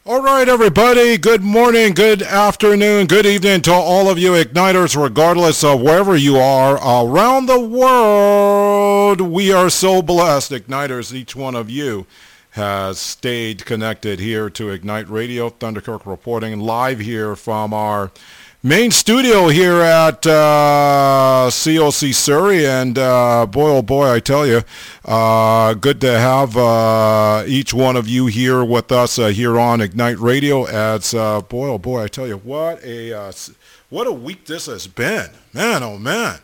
All right, everybody. Good morning, good afternoon, good evening to all of you Igniters, regardless of wherever you are around the world. We are so blessed, Igniters. Each one of you has stayed connected here to Ignite Radio. Thunderkirk reporting live here from our main studio here at COC Surrey, and boy, oh boy, I tell you, good to have each one of you here with us here on Ignite Radio. As boy, oh boy, I tell you, what a week this has been, man, oh man.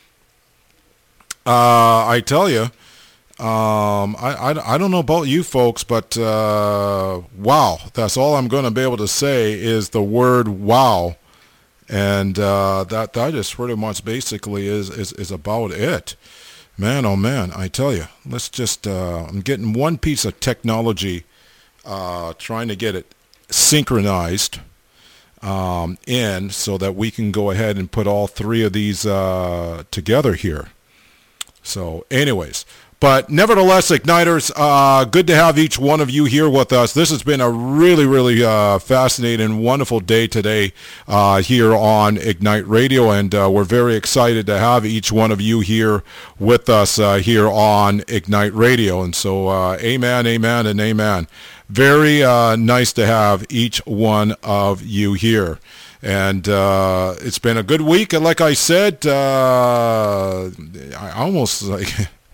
I tell you, I don't know about you folks, but wow, that's all I'm going to be able to say is the word wow. And that just pretty much basically is about it. Man, oh man, I tell you, let's just, I'm getting one piece of technology, trying to get it synchronized in so that we can go ahead and put all three of these together here. So anyways, but nevertheless, Igniters, good to have each one of you here with us. This has been a really, really fascinating, wonderful day today here on Ignite Radio, and we're very excited to have each one of you here with us here on Ignite Radio. And so amen, amen, and amen. Very nice to have each one of you here. And it's been a good week, and like I said, I almost like...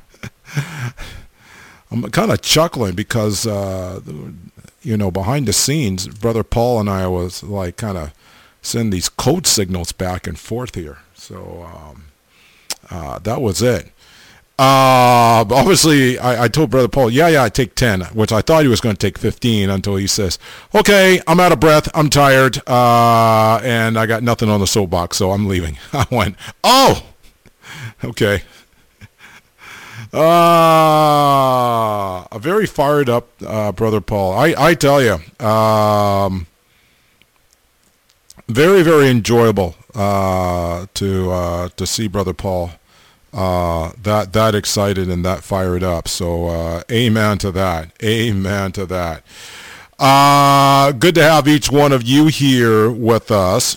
I'm kind of chuckling because, behind the scenes, Brother Paul and I was like kind of sending these code signals back and forth here. So that was it. Obviously, I told Brother Paul, yeah, I take 10, which I thought he was going to take 15 until he says, okay, I'm out of breath, I'm tired, and I got nothing on the soapbox, so I'm leaving. I went, oh, okay. A very fired up Brother Paul. I tell you, very, very enjoyable to see Brother Paul that excited and that fired up. So amen to that. Amen to that. Good to have each one of you here with us.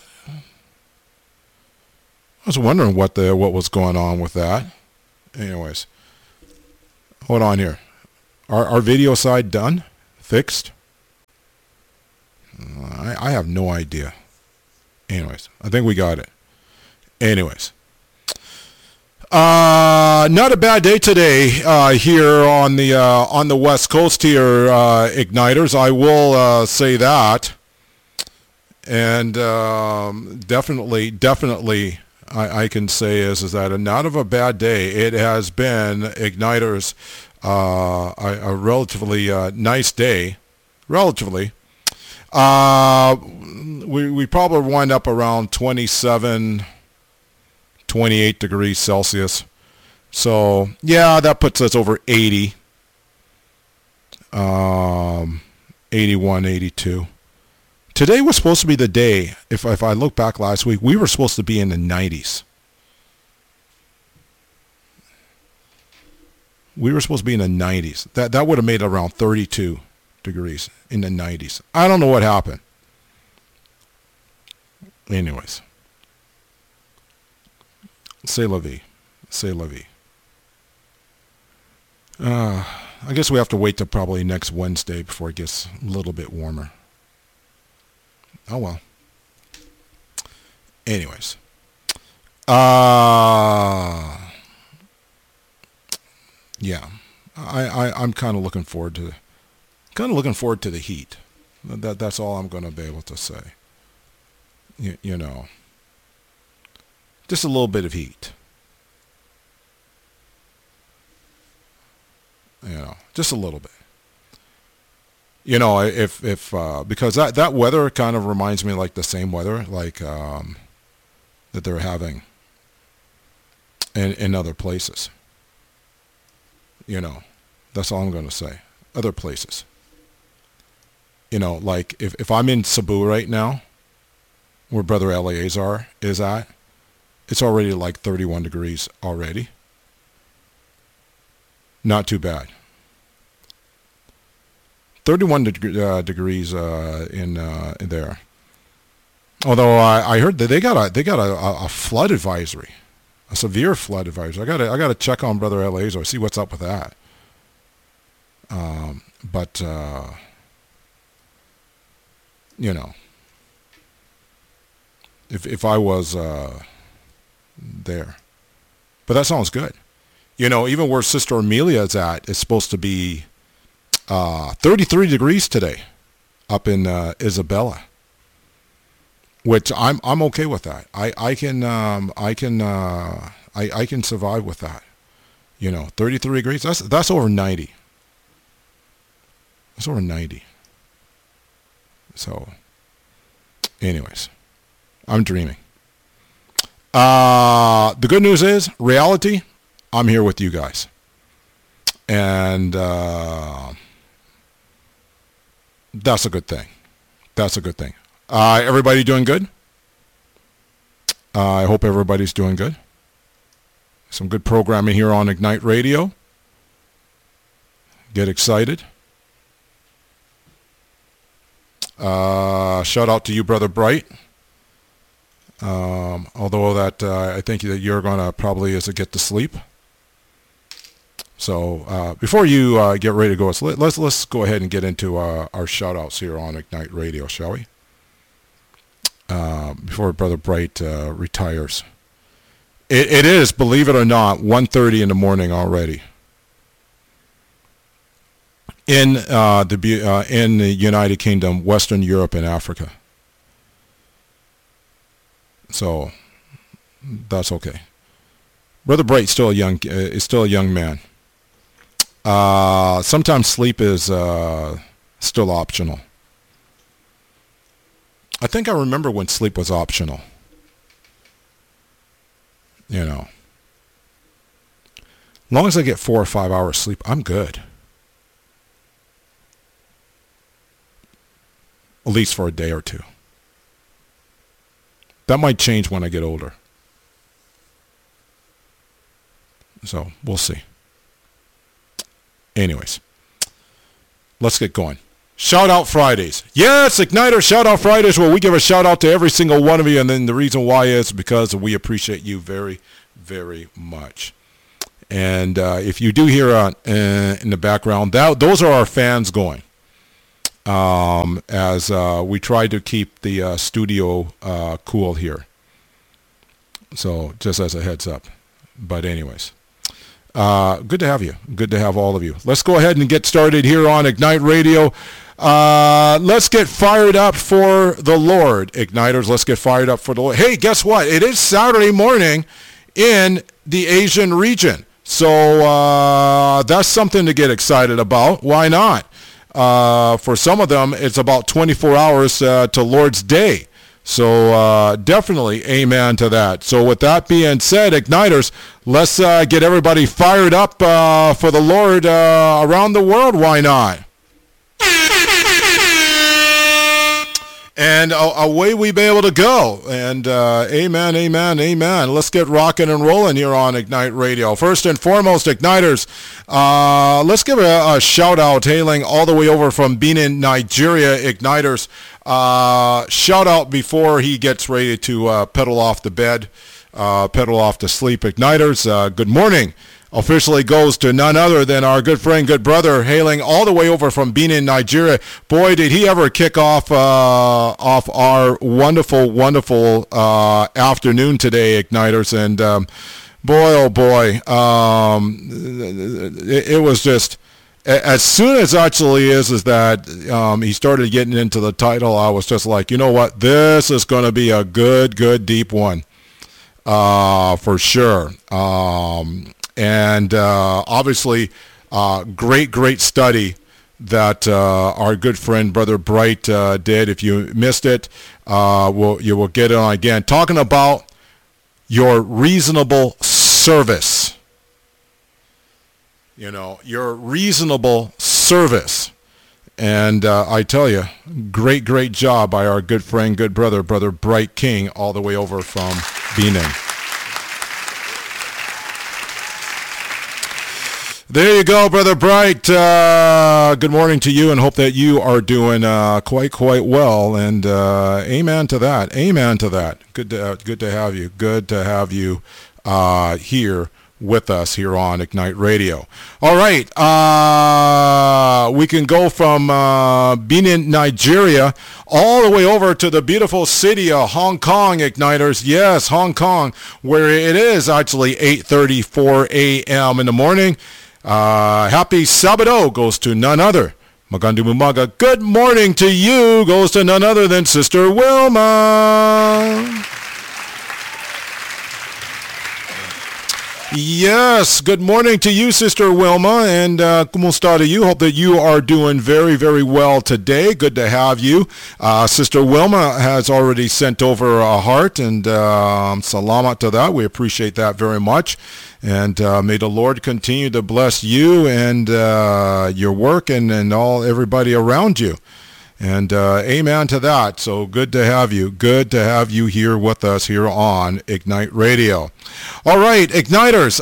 I was wondering what was going on with that. Anyways. Hold on here. Our video side done? Fixed? I have no idea. Anyways, I think we got it. Anyways. Not a bad day today here on the West Coast here, Igniters. I will say that. And definitely I can say is that not of a bad day. It has been, Igniters, a relatively nice day. Relatively. We probably wind up around 27, 28 degrees Celsius. So, yeah, that puts us over 80. 81, 82. Today was supposed to be the day, if I look back last week, we were supposed to be in the 90s. We were supposed to be in the 90s. That would have made it around 32 degrees in the 90s. I don't know what happened. Anyways. C'est la vie. C'est la vie. I guess we have to wait till probably next Wednesday before it gets a little bit warmer. Oh well. Anyways. Yeah. I'm kind of looking forward to the heat. That's all I'm going to be able to say. You know. Just a little bit of heat. Just a little bit. If because that weather kind of reminds me like the same weather like that they're having in other places. That's all I'm going to say. Other places. Like if I'm in Cebu right now, where Brother Eleazar is at, it's already like 31 degrees already. Not too bad. 31 degrees in there. Although I heard that they got a flood advisory, a severe flood advisory. I gotta check on Brother Eleazar, see what's up with that. But you know, if I was there, but that sounds good. You know, even where Sister Amelia is at, it's supposed to be 33 degrees today, up in Isabella. Which I'm okay with that. I can survive with that. You know, 33 degrees. That's over 90. That's over 90. So, anyways, I'm dreaming. The good news is, reality, I'm here with you guys. And that's a good thing. That's a good thing. Everybody doing good? I hope everybody's doing good. Some good programming here on Ignite Radio. Get excited. Shout out to you, Brother Bright. Although that I think that you're going to probably get to sleep. So before you get ready to go, let's go ahead and get into our shout outs here on Ignite Radio, shall we? Before Brother Bright retires. It is, believe it or not, 1:30 in the morning already. In the United Kingdom, Western Europe, and Africa. So that's okay. Brother Bright is still a young man. Sometimes sleep is still optional. I think I remember when sleep was optional. You know. As long as I get 4 or 5 hours sleep, I'm good. At least for a day or two. That might change when I get older. So, we'll see. Anyways. Let's get going. Shout out Fridays. Yes, Igniter Shout Out Fridays, where we give a shout out to every single one of you. And then the reason why is because we appreciate you very, very much. And if you do hear in the background, those are our fans going. As we try to keep the studio cool here. So just as a heads up. But anyways. Good to have you. Good to have all of you. Let's go ahead and get started here on Ignite Radio. Let's get fired up for the Lord. Igniters, let's get fired up for the Lord. Hey, guess what? It is Saturday morning in the Asian region. So that's something to get excited about. Why not? For some of them, it's about 24 hours to Lord's Day. So definitely amen to that. So with that being said, Igniters, let's get everybody fired up for the Lord around the world. Why not? And away we be able to go. And amen, amen, amen. Let's get rocking and rolling here on Ignite Radio. First and foremost, Igniters, let's give a shout out hailing all the way over from Benin, Nigeria. Igniters, shout out before he gets ready to pedal off the bed, pedal off to sleep. Igniters, good morning. Officially goes to none other than our good friend, good brother, hailing all the way over from Benin, Nigeria. Boy, did he ever kick off our wonderful, wonderful afternoon today, Igniters. And boy, oh boy, it was just, as soon as actually is that he started getting into the title, I was just like, you know what, this is going to be a good, deep one, for sure. And obviously, great study that our good friend Brother Bright did. If you missed it, you will get it on again. Talking about your reasonable service. You know, your reasonable service. And I tell you, great job by our good friend, good brother, Brother Bright King, all the way over from Benin. There you go, Brother Bright. Good morning to you, and hope that you are doing quite well. And amen to that. Amen to that. Good to have you. Good to have you here with us here on Ignite Radio. All right, we can go from Benin, Nigeria, all the way over to the beautiful city of Hong Kong, Igniters. Yes, Hong Kong, where it is actually 8:34 a.m. in the morning. Happy Sabado goes to none other. Magandu Mumaga, good morning to you goes to none other than Sister Wilma. Yes, good morning to you, Sister Wilma, and kumusta to you. Hope that you are doing very, very well today. Good to have you. Sister Wilma has already sent over a heart, and salamat to that. We appreciate that very much. And may the Lord continue to bless you and your work and everybody around you. And amen to that. So good to have you. Good to have you here with us here on Ignite Radio. All right, Igniters,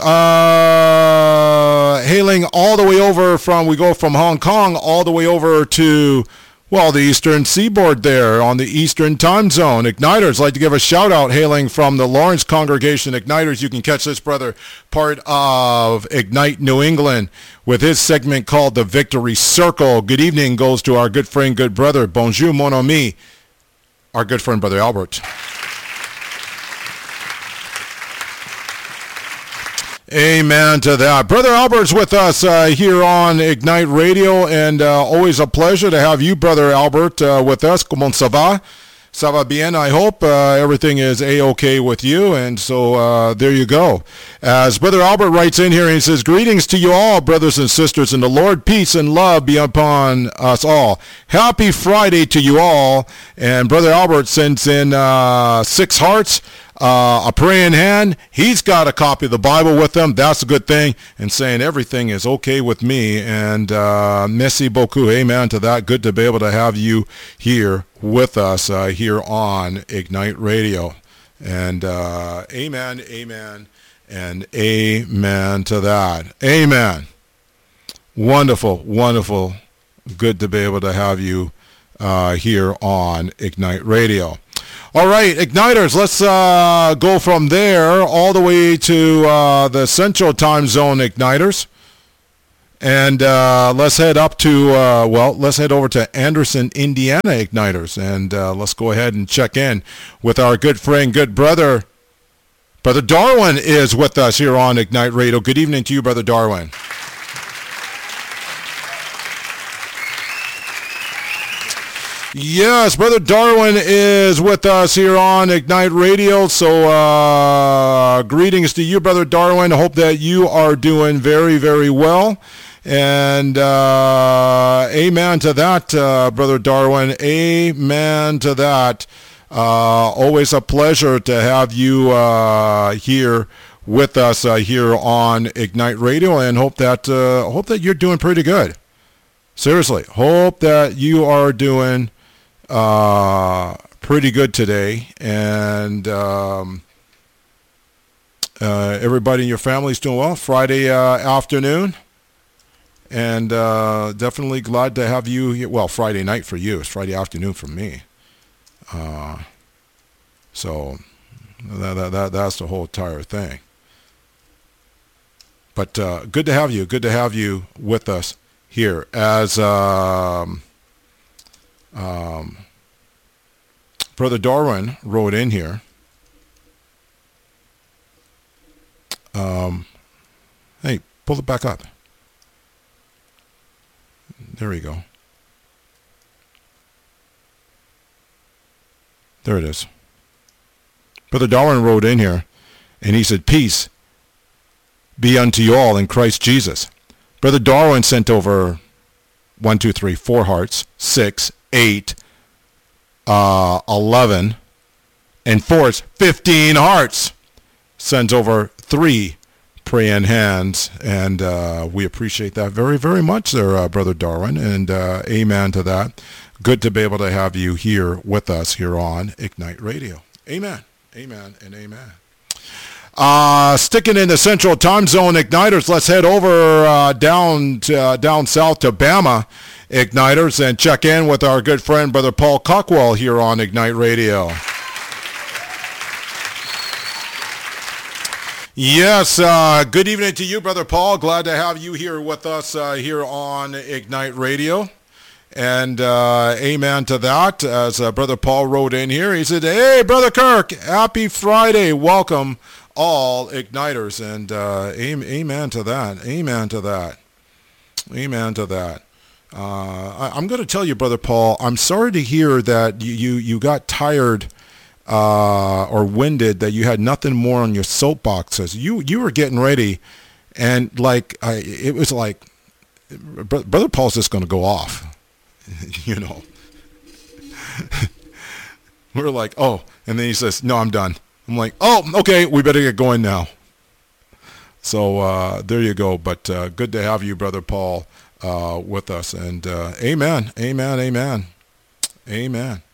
hailing all the way over we go from Hong Kong all the way over to, well, the eastern seaboard there on the eastern time zone. Igniters, I'd like to give a shout out hailing from the Lawrence Congregation. Igniters, you can catch this brother part of Ignite New England with his segment called The Victory Circle. Good evening goes to our good friend, good brother, bonjour mon ami, our good friend, Brother Albert. Amen to that. Brother Albert's with us here on Ignite Radio, and always a pleasure to have you, Brother Albert, with us. Comment ça va? Ça va bien, I hope. Everything is A-OK with you, and so there you go. As Brother Albert writes in here, and he says, greetings to you all, brothers and sisters in the Lord. Peace and love be upon us all. Happy Friday to you all. And Brother Albert sends in 6 hearts. A praying hand. He's got a copy of the Bible with him. That's a good thing. And saying everything is okay with me. And merci beaucoup. Amen to that. Good to be able to have you here with us here on Ignite Radio. And amen, amen, and amen to that. Amen. Wonderful, wonderful. Good to be able to have you here on Ignite Radio. All right, Igniters, let's go from there all the way to the Central Time Zone, Igniters. And let's head up to, let's head over to Anderson, Indiana, Igniters. And let's go ahead and check in with our good friend, good brother. Brother Darwin is with us here on Ignite Radio. Good evening to you, Brother Darwin. Yes, Brother Darwin is with us here on Ignite Radio. So greetings to you, Brother Darwin. Hope that you are doing very, very well. And amen to that, Brother Darwin. Amen to that. Always a pleasure to have you here with us here on Ignite Radio, and hope that you're doing pretty good. Seriously, hope that you are doing pretty good today, and everybody in your family is doing well. Friday afternoon, and definitely glad to have you here. Well, Friday night for you. It's Friday afternoon for me. So that's the whole entire thing. But good to have you. Good to have you with us here as Brother Darwin wrote in here. Hey, pull it back up. There we go. There it is. Brother Darwin wrote in here, and he said, peace be unto you all in Christ Jesus. Brother Darwin sent over 1, 2, 3, 4 hearts, 6, 8, 11, and 4's 15 hearts. Sends over 3 praying hands, and we appreciate that very, very much there, Brother Darwin, and amen to that. Good to be able to have you here with us here on Ignite Radio. Amen, amen, and amen. Sticking in the central time zone, Igniters, let's head over down south to Bama, Igniters, and check in with our good friend, Brother Paul Cockwell, here on Ignite Radio. Yes, good evening to you, Brother Paul. Glad to have you here with us here on Ignite Radio. And amen to that. As Brother Paul wrote in here, he said, "Hey, Brother Kirk, happy Friday. Welcome all Igniters." And amen to that. Amen to that. Amen to that. I'm going to tell you, Brother Paul, I'm sorry to hear that you got tired or winded, that you had nothing more on your soapboxes. You were getting ready, and it was like Brother Paul's just going to go off. You know, we're like, oh, and then he says, "No, I'm done." I'm like, "Oh, okay, we better get going now." So there you go. But good to have you, Brother Paul, with us. And amen, amen, amen, amen.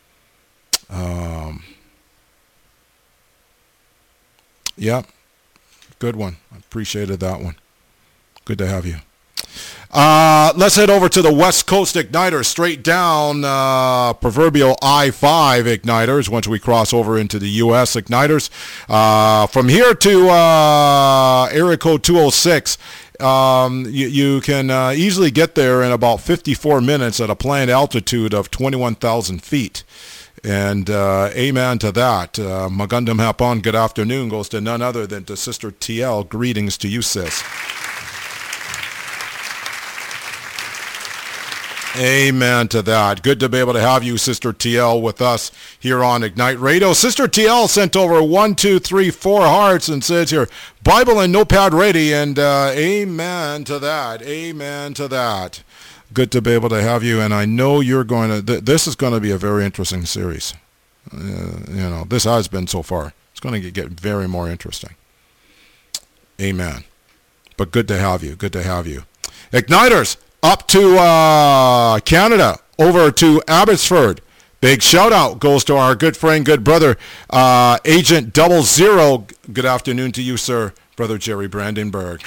Yeah, good one. I appreciated that one. Good to have you. Let's head over to the West Coast Igniters, straight down proverbial I-5 Igniters once we cross over into the U.S. Igniters. From here to area code 206, you can easily get there in about 54 minutes at a planned altitude of 21,000 feet. And amen to that. Magandam Hapon, good afternoon, goes to none other than to Sister TL. Greetings to you, sis. Amen to that. Good to be able to have you, Sister TL, with us here on Ignite Radio. Sister TL sent over 1, 2, 3, 4 hearts and says here, Bible and notepad ready, and amen to that. Amen to that. Good to be able to have you, and I know you're going to, this is going to be a very interesting series. This has been so far. It's going to get very more interesting. Amen. But good to have you. Good to have you. Igniters, up to Canada, over to Abbotsford. Big shout out goes to our good friend, good brother, Agent 00. Good afternoon to you, sir, Brother Jerry Brandenburg.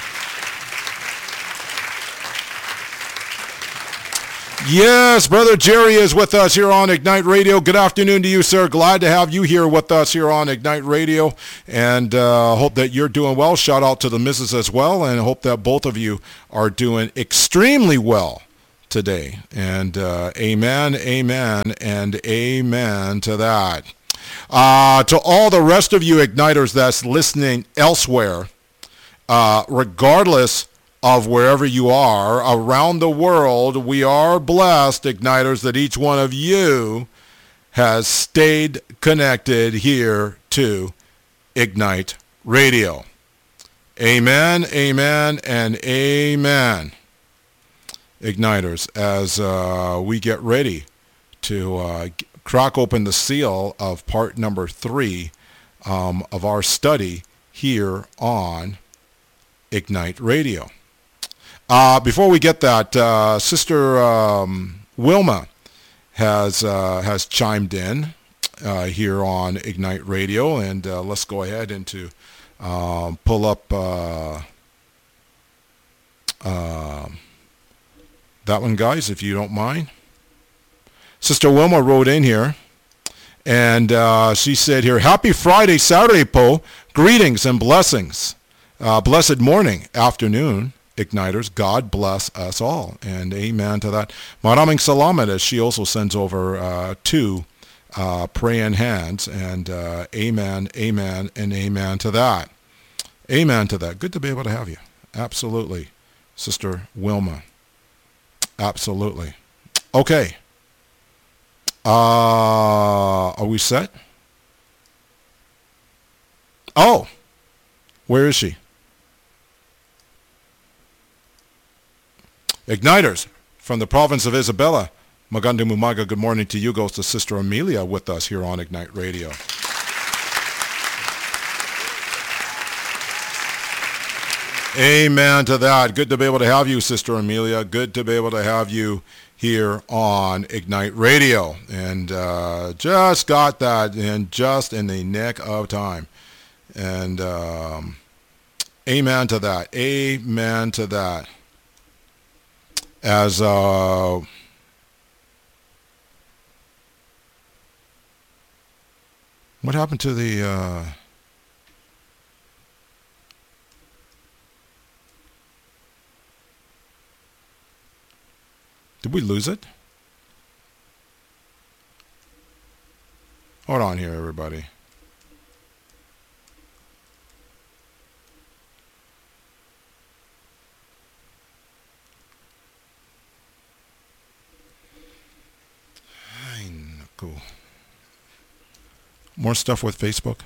Yes, Brother Jerry is with us here on Ignite Radio. Good afternoon to you, sir. Glad to have you here with us here on Ignite Radio, and hope that you're doing well. Shout out to the missus as well, and hope that both of you are doing extremely well today. And amen, amen, and amen to that. To all the rest of you Igniters that's listening elsewhere, regardless of wherever you are around the world, we are blessed, Igniters, that each one of you has stayed connected here to Ignite Radio. Amen, amen, and amen. Igniters, as we get ready to crack open the seal of part number 3 of our study here on Ignite Radio. Before we get that, Sister Wilma has chimed in here on Ignite Radio, and let's go ahead and to pull up that one, guys, if you don't mind. Sister Wilma wrote in here, and she said here, "Happy Friday, Saturday, Po. Greetings and blessings. Blessed morning, afternoon, Igniters. God bless us all." And amen to that. Maraming salamat, as she also sends over 2 praying hands. And amen, amen, and amen to that. Amen to that. Good to be able to have you. Absolutely, Sister Wilma. Absolutely. Okay. Are we set? Oh, where is she? Igniters, from the province of Isabela, Magandang Umaga, good morning to you, goes to Sister Amelia with us here on Ignite Radio. Amen to that. Good to be able to have you, Sister Amelia. Good to be able to have you here on Ignite Radio. And just got that in just in the nick of time. And amen to that. Amen to that. As what happened to the did we lose it? Hold on here, everybody. Cool. More stuff with Facebook?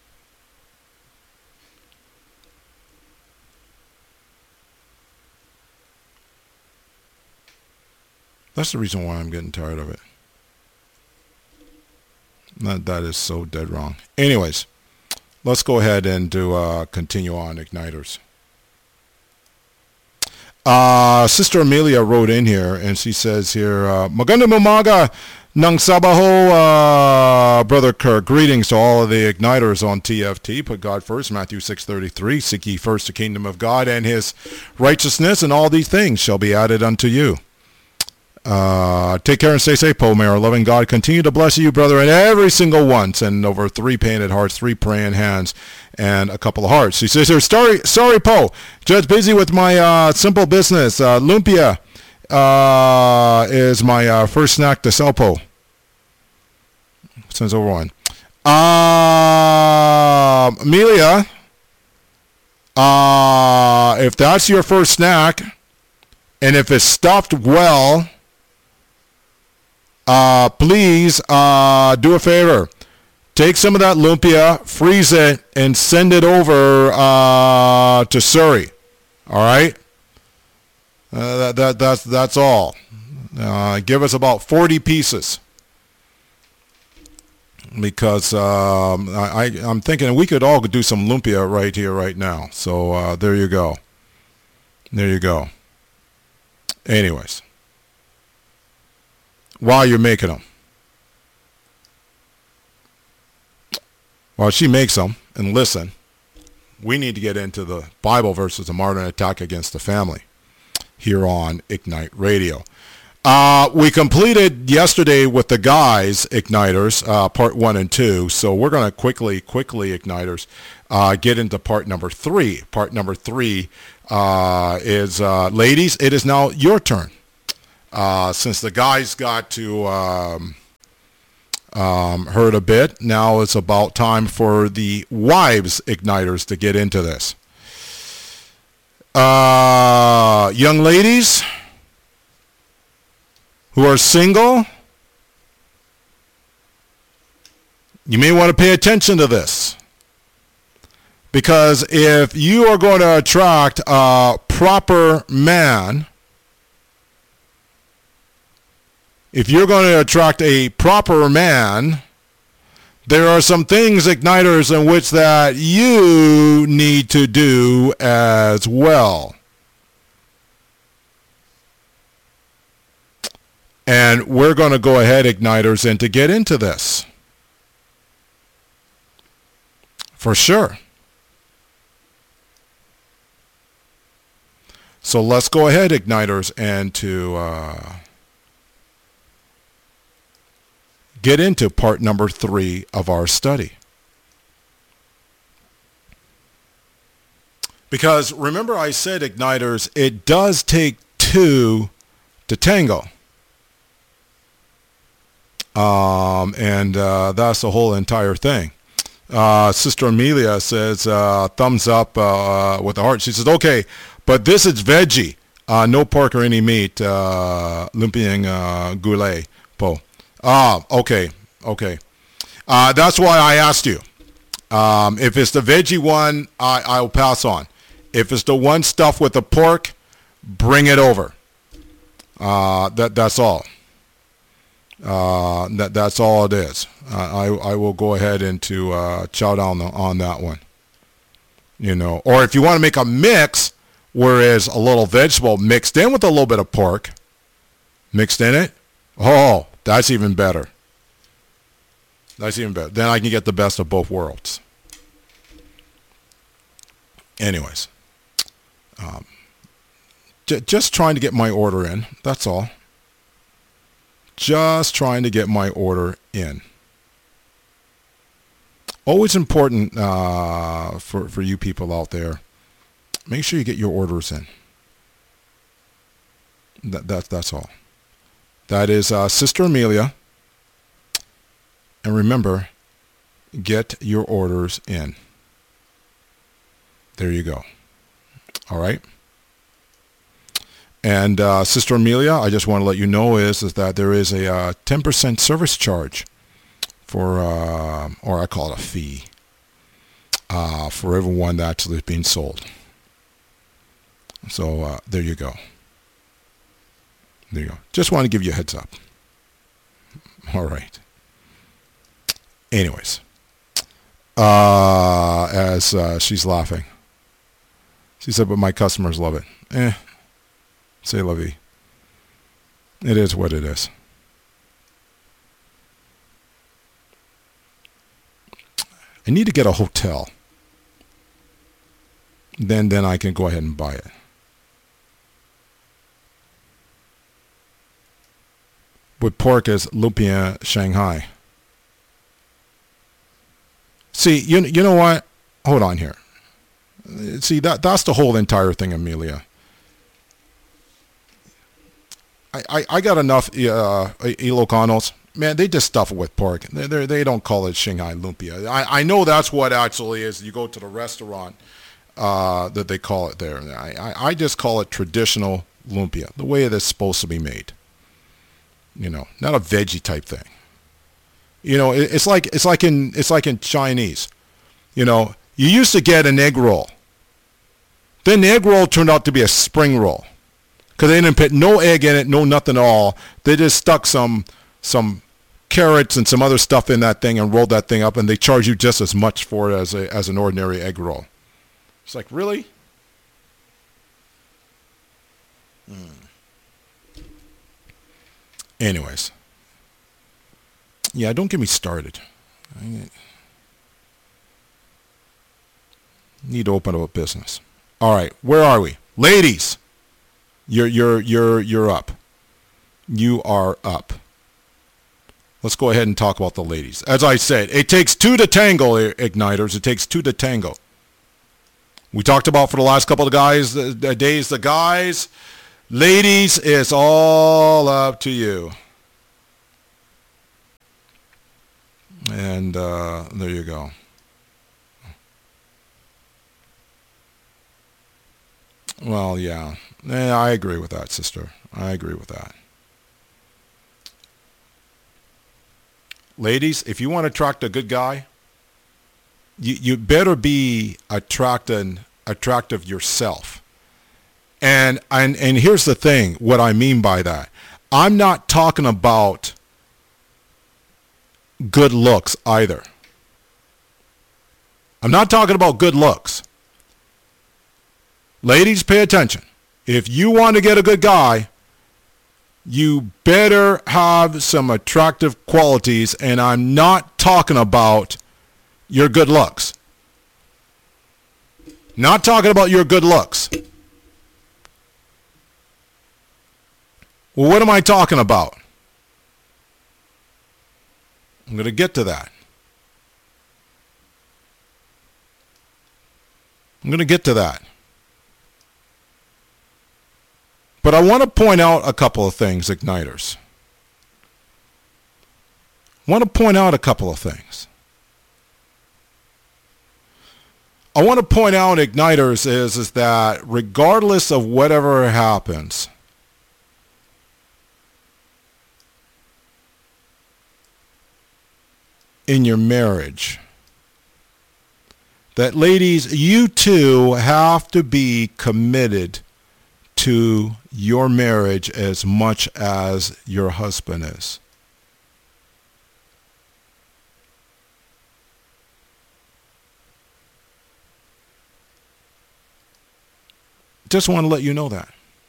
That's the reason why I'm getting tired of it. That is so dead wrong. Anyways, let's go ahead and do continue on Igniters. Sister Amelia wrote in here, and she says here, Maganda Mamaga Nang Sabaho, Brother Kirk. Greetings to all of the Igniters on TFT. Put God first, Matthew 6:33. Seek ye first the kingdom of God and his righteousness, and all these things shall be added unto you. Take care and stay safe, Poe. May our loving God continue to bless you, brother, and every single one. Send over 3 painted hearts, 3 praying hands, and a couple of hearts. He says here, sorry, Poe. Just busy with my simple business. Lumpia is my first snack to sell, Poe. Sends over 1. Amelia, if that's your first snack, and if it's stuffed well, please do a favor. Take some of that lumpia, freeze it, and send it over to Surrey. All right? That's all. Give us about 40 pieces. Because I'm thinking we could all do some lumpia right here, right now. So there you go. There you go. Anyways. While you're making them. While she makes them, and listen, we need to get into the Bible versus the modern attack against the family here on Ignite Radio. We completed yesterday with the guys, Igniters, part 1 and 2. So we're going to quickly, Igniters, get into part number 3. Part number 3 is, ladies, it is now your turn. Since the guys got to hurt a bit, now it's about time for the wives Igniters to get into this. Young ladies who are single, you may want to pay attention to this. Because if you are going to attract a proper man, if you're going to attract a proper man, there are some things, Igniters, in which that you need to do as well. And we're going to go ahead, Igniters, and to get into this. For sure. So let's go ahead, Igniters, and to get into part number 3 of our study. Because remember I said, Igniters, it does take 2 to tango. And that's the whole entire thing. Sister Amelia says, thumbs up with the heart. She says, okay, but this is veggie. No pork or any meat. Lumping goulet, Po. Okay. That's why I asked you. If it's the veggie one, I'll pass on. If it's the one stuffed with the pork, bring it over. That's all. That's all it is. I will go ahead and to chow down on that one. You know, or if you want to make a mix, whereas a little vegetable mixed in with a little bit of pork, mixed in it, oh, that's even better. That's even better. Then I can get the best of both worlds. Anyways, just trying to get my order in. That's all. Just trying to get my order in. Always important for you people out there. Make sure you get your orders in. That's all. That is Sister Amelia. And remember, get your orders in. There you go. All right. And Sister Amelia, I just want to let you know is that there is a 10% service charge for, or I call it a fee, for everyone that's being sold. So there you go. There you go. Just want to give you a heads up. All right. Anyways, as she's laughing, she said, but my customers love it. C'est la vie. It is what it is. I need to get a hotel. Then I can go ahead and buy it. With pork as lumpia Shanghai. See, you know what? Hold on here. See, that's the whole entire thing, Amelia. I got enough Ilocanos. Man, they just stuff it with pork. They don't call it Shanghai lumpia. I know that's what actually is. You go to the restaurant that they call it there. I just call it traditional lumpia, the way it is supposed to be made. You know, not a veggie type thing. You know, it's like in Chinese. You know, you used to get an egg roll. Then the egg roll turned out to be a spring roll. Because they didn't put no egg in it, no nothing at all. They just stuck some carrots and some other stuff in that thing and rolled that thing up, and they charge you just as much for it as an ordinary egg roll. It's like, really? Anyways. Yeah, don't get me started. I need to open up a business. All right, where are we? Ladies, you're up. You are up. Let's go ahead and talk about the ladies. As I said, it takes two to tango, Igniters. It takes two to tango. We talked about for the last couple of days, the guys. Ladies, it's all up to you. And there you go. Well, yeah. I agree with that, sister. I agree with that. Ladies, if you want to attract a good guy, you better be attractive yourself. And here's the thing, what I mean by that. I'm not talking about good looks either. I'm not talking about good looks. Ladies, pay attention. If you want to get a good guy, you better have some attractive qualities, and I'm not talking about your good looks. Not talking about your good looks. Well, what am I talking about? I'm going to get to that. I'm going to get to that. But I want to point out a couple of things, Igniters. I want to point out a couple of things. I want to point out, Igniters, is that regardless of whatever happens, in your marriage, that ladies, you too have to be committed to your marriage as much as your husband is. Just want to let you know that.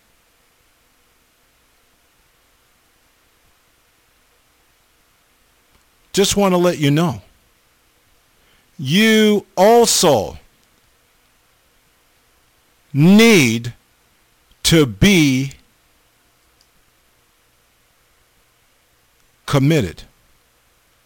Just want to let you know. You also need to be committed.